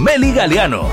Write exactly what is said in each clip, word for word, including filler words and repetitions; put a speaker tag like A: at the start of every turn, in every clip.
A: Meli Galeano.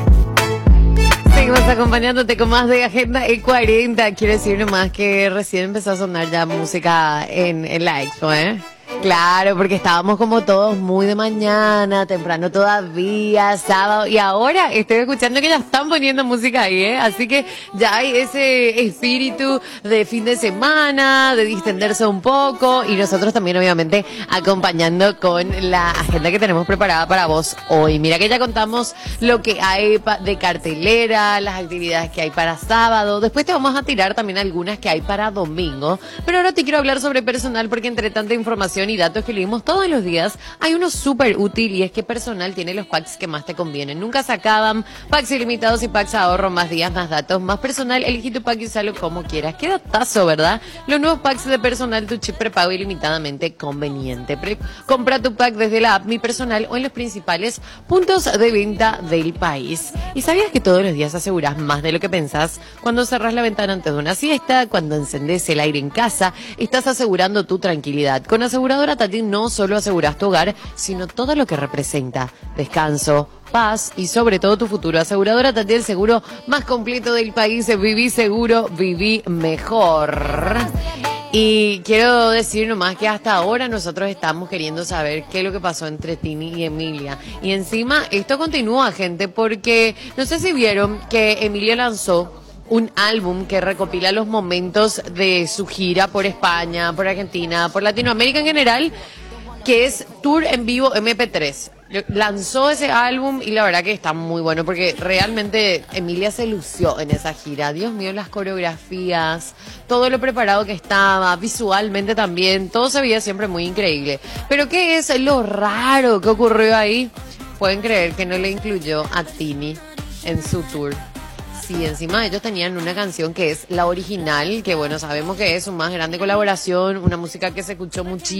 B: Seguimos acompañándote con más de Agenda E cuarenta. Quiero decir nomás que recién empezó a sonar ya música en, en la expo, ¿eh? Claro, porque estábamos como todos muy de mañana, temprano todavía, sábado, y ahora estoy escuchando que ya están poniendo música ahí, ¿eh? Así que ya hay ese espíritu de fin de semana, de distenderse un poco, y nosotros también obviamente acompañando con la agenda que tenemos preparada para vos hoy. Mira que ya contamos lo que hay de cartelera, las actividades que hay para sábado, después te vamos a tirar también algunas que hay para domingo, pero ahora te quiero hablar sobre personal porque entre tanta información y datos que leímos todos los días, hay uno súper útil y es que Personal tiene los packs que más te convienen. Nunca se acaban, packs ilimitados y packs ahorro, más días, más datos, más Personal. Elegí tu pack y usalo como quieras. Qué datazo, ¿verdad? Los nuevos packs de Personal, tu chip prepago ilimitadamente conveniente. Pre compra tu pack desde la app Mi Personal o en los principales puntos de venta del país. ¿Y sabías que todos los días aseguras más de lo que pensás? Cuando cerrás la ventana antes de una siesta, cuando encendés el aire en casa, estás asegurando tu tranquilidad. Con aseguradora Tati no solo aseguras tu hogar, sino todo lo que representa: descanso, paz y sobre todo tu futuro. Aseguradora Tati, el seguro más completo del país. Viví seguro, viví mejor. Y quiero decir nomás que hasta ahora nosotros estamos queriendo saber qué es lo que pasó entre Tini y Emilia. Y encima esto continúa, gente, porque no sé si vieron que Emilia lanzó un álbum que recopila los momentos de su gira por España, por Argentina, por Latinoamérica en general, que es Tour en Vivo eme pe tres. Lanzó ese álbum y la verdad que está muy bueno porque realmente Emilia se lució en esa gira. Dios mío, las coreografías, todo lo preparado que estaba, visualmente también, todo se veía siempre muy increíble. Pero ¿qué es lo raro que ocurrió ahí? Pueden creer que no le incluyó a Tini en su tour. Sí, encima ellos tenían una canción que es la original, que bueno, sabemos que es su más grande colaboración, una música que se escuchó muchísimo.